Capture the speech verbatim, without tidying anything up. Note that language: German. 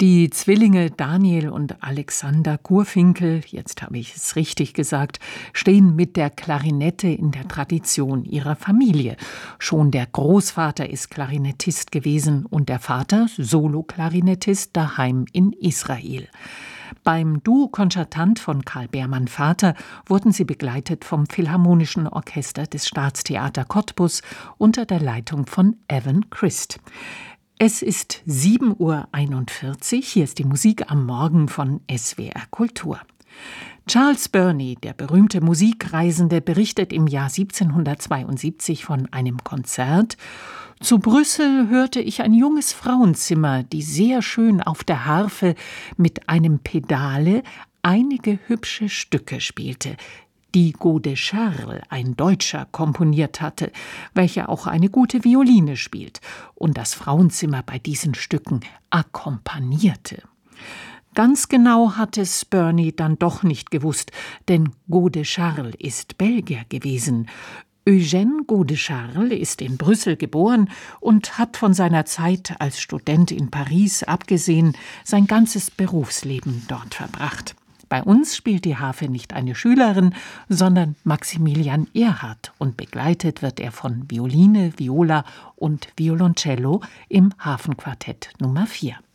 Die Zwillinge Daniel und Alexander Gurfinkel, jetzt habe ich es richtig gesagt, stehen mit der Klarinette in der Tradition ihrer Familie. Schon der Großvater ist Klarinettist gewesen und der Vater Solo-Klarinettist daheim in Israel. Beim Duo Concertant von Karl Beermann Vater wurden sie begleitet vom Philharmonischen Orchester des Staatstheater Cottbus unter der Leitung von Evan Christ. Es ist sieben Uhr einundvierzig, hier ist die Musik am Morgen von S W R Kultur. Charles Burney, der berühmte Musikreisende, berichtet im Jahr siebzehnhundertzweiundsiebzig von einem Konzert. Zu Brüssel hörte ich ein junges Frauenzimmer, die sehr schön auf der Harfe mit einem Pedale einige hübsche Stücke spielte, die Gaud Charles, ein Deutscher, komponiert hatte, welcher auch eine gute Violine spielt und das Frauenzimmer bei diesen Stücken akkompanierte. Ganz genau hat es Burney dann doch nicht gewusst, denn Gaud Charles ist Belgier gewesen. Eugène Gaud Charles ist in Brüssel geboren und hat von seiner Zeit als Student in Paris abgesehen sein ganzes Berufsleben dort verbracht. Bei uns spielt die Harfe nicht eine Schülerin, sondern Maximilian Erhardt und begleitet wird er von Violine, Viola und Violoncello im Hafenquartett Nummer vier.